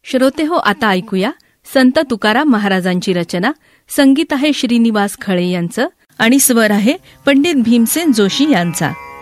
श्रोते हो, आता ऐकूया संत तुकाराम महाराजांची रचना. संगीत आहे श्रीनिवास खळे यांचं आणि स्वर आहे पंडित भीमसेन जोशी यांचा.